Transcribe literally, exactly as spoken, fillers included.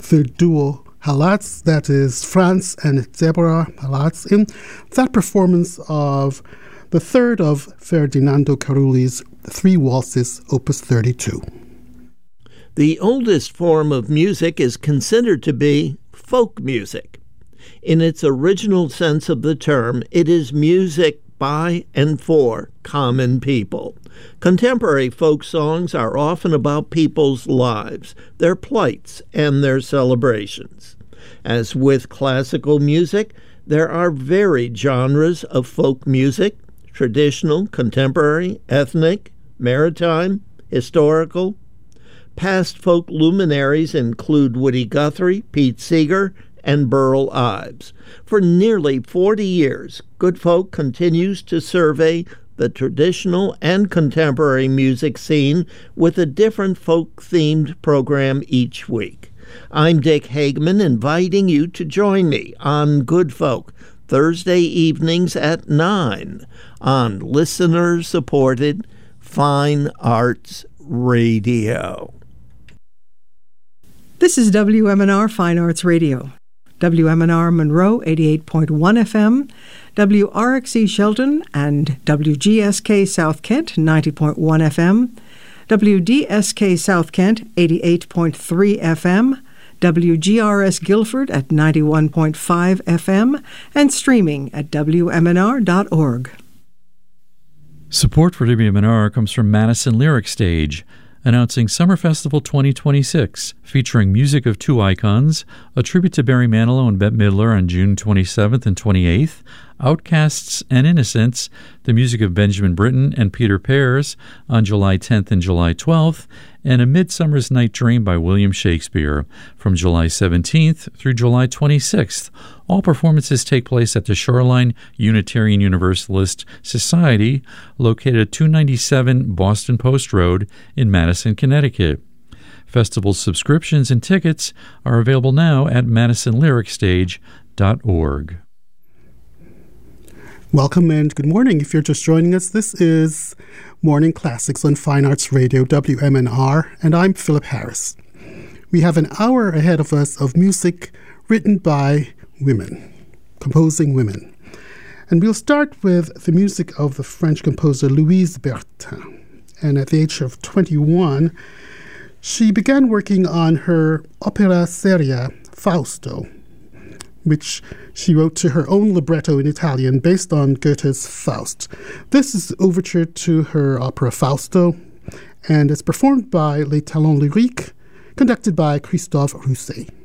the duo Halatz, that is Franz and Deborah Halatz, in that performance of the third of Ferdinando Carulli's Three Waltzes, Opus thirty-two. The oldest form of music is considered to be folk music. In its original sense of the term, it is music by and for common people. Contemporary folk songs are often about people's lives, their plights, and their celebrations. As with classical music, there are varied genres of folk music: traditional, contemporary, ethnic, maritime, historical. Past folk luminaries include Woody Guthrie, Pete Seeger, and Burl Ives. For nearly forty years, Good Folk continues to survey the traditional and contemporary music scene with a different folk-themed program each week. I'm Dick Hagman, inviting you to join me on Good Folk, Thursday evenings at nine on listener-supported Fine Arts Radio. This is W M N R Fine Arts Radio. W M N R Monroe, eighty-eight point one F M, W R X E Shelton and W G S K South Kent, ninety point one F M, W D S K South Kent, eighty-eight point three F M, W G R S Guilford at ninety-one point five F M, and streaming at W M N R dot org. Support for W M N R comes from Madison Lyric Stage, announcing Summer Festival twenty twenty-six, featuring music of two icons, a tribute to Barry Manilow and Bette Midler on June twenty-seventh and twenty-eighth, Outcasts and Innocents, the music of Benjamin Britten and Peter Pears on July tenth and July twelfth, and A Midsummer's Night Dream by William Shakespeare from July seventeenth through July twenty-sixth. All performances take place at the Shoreline Unitarian Universalist Society, located at two ninety-seven Boston Post Road in Madison, Connecticut. Festival subscriptions and tickets are available now at madison lyric stage dot org. Welcome and good morning. If you're just joining us, this is Morning Classics on Fine Arts Radio, W M N R, and I'm Philip Harris. We have an hour ahead of us of music written by women, composing women. And we'll start with the music of the French composer Louise Bertin. And at the age of twenty-one, she began working on her opera seria Fausto, which she wrote to her own libretto in Italian based on Goethe's Faust. This is overture to her opera Fausto, and it's performed by Les Talents Lyriques, conducted by Christophe Rousset.